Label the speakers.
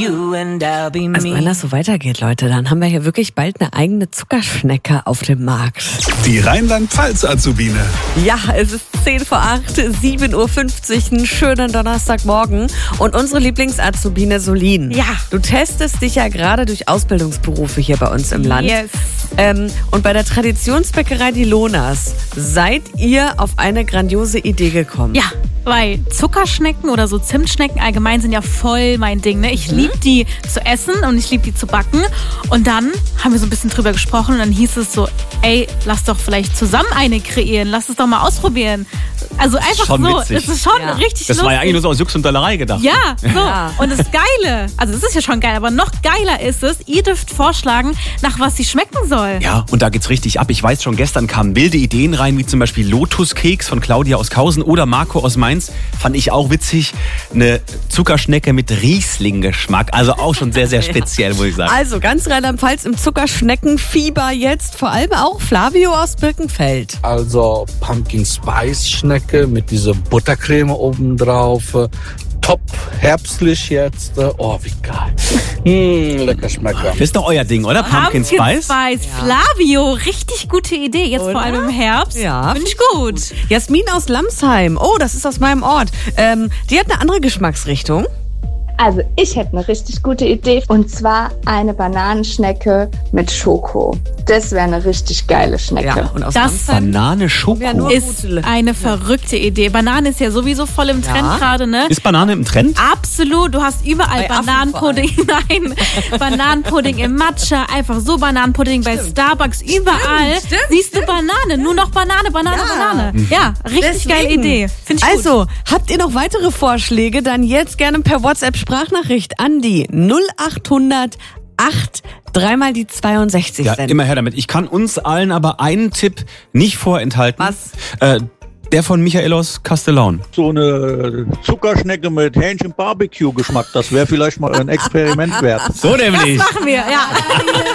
Speaker 1: you and I'll be me.
Speaker 2: Also wenn das so weitergeht, Leute, dann haben wir hier wirklich bald eine eigene Zuckerschnecke auf dem Markt.
Speaker 3: Die Rheinland-Pfalz-Azubine.
Speaker 2: Ja, es ist 10:08, 7:50 Uhr, einen schönen Donnerstagmorgen. Und unsere Lieblings-Azubine Solin.
Speaker 4: Ja.
Speaker 2: Du testest dich ja gerade durch Ausbildungsberufe hier bei uns im Land.
Speaker 4: Yes.
Speaker 2: Und bei der Traditionsbäckerei Die Lonas seid ihr auf eine grandiose Idee gekommen.
Speaker 4: Ja, weil Zuckerschnecken oder so Zimtschnecken allgemein sind ja voll mein Ding. Ne? Ich liebe die zu essen und ich liebe die zu backen. Und dann haben wir so ein bisschen drüber gesprochen und dann hieß es so, ey, lass doch vielleicht zusammen eine kreieren. Lass es doch mal ausprobieren. Also einfach
Speaker 5: schon
Speaker 4: so.
Speaker 5: witzig.
Speaker 4: Das ist schon richtig lustig.
Speaker 5: Das war ja eigentlich nur so aus Jux und Dollerei gedacht.
Speaker 4: Ja, so.
Speaker 2: Ja.
Speaker 4: Und das Geile, also das ist ja schon geil, aber noch geiler ist es, ihr dürft vorschlagen, nach was sie schmecken soll.
Speaker 5: Ja, und da geht's richtig ab. Ich weiß schon, gestern kamen wilde Ideen rein, wie zum Beispiel Lotuskeks von Claudia aus Kausen oder Marco aus Mainz. Fand ich auch witzig. Eine Zuckerschnecke mit Riesling-Geschmack. Also auch schon sehr, sehr speziell, muss ich sagen.
Speaker 2: Also ganz Rheinland-Pfalz im Zuckerschneckenfieber jetzt. Vor allem auch Flavio aus Birkenfeld.
Speaker 6: Also Pumpkin Spice Schnecke mit dieser Buttercreme obendrauf. Top, herbstlich jetzt. Oh, wie geil. Lecker Schmecker.
Speaker 5: Das ist doch euer Ding, oder? Pumpkin Spice?
Speaker 4: Flavio, richtig gute Idee. Jetzt
Speaker 2: Oder?
Speaker 4: vor allem im Herbst.
Speaker 2: Ja,
Speaker 4: Finde ich gut.
Speaker 2: Jasmin aus Lamsheim. Oh, das ist aus meinem Ort. Die hat eine andere Geschmacksrichtung.
Speaker 7: Also ich hätte eine richtig gute Idee und zwar eine Bananenschnecke mit Schoko. Das wäre eine richtig geile Schnecke.
Speaker 2: Ja, und aus
Speaker 4: Das
Speaker 2: Lamsheim
Speaker 5: Banane Schoko.
Speaker 2: Ja, nur-
Speaker 4: ist eine verrückte Idee. Banane ist ja sowieso voll im Trend
Speaker 2: Ja.
Speaker 4: gerade, ne?
Speaker 5: Ist Banane im Trend?
Speaker 4: Absolut, du hast überall
Speaker 2: Bei Affen
Speaker 4: Bananenpudding, nein, Bananenpudding im Matcha, einfach so Bananenpudding bei Starbucks, überall
Speaker 2: Stimmt.
Speaker 4: siehst du Banane, nur noch Banane. Ja, richtig geile
Speaker 2: Deswegen.
Speaker 4: Idee, finde ich gut.
Speaker 2: Also, habt ihr noch weitere Vorschläge? Dann jetzt gerne per WhatsApp-Sprachnachricht an die 0800 8 3 die 62
Speaker 5: Ja,
Speaker 2: senden.
Speaker 5: immer her damit. Ich kann uns allen aber einen Tipp nicht vorenthalten.
Speaker 2: Was?
Speaker 5: Der von Michael aus Castellaun.
Speaker 8: So eine Zuckerschnecke mit Hähnchen-Barbecue-Geschmack, das wäre vielleicht mal ein Experiment wert.
Speaker 5: So nämlich.
Speaker 4: Machen wir, ja.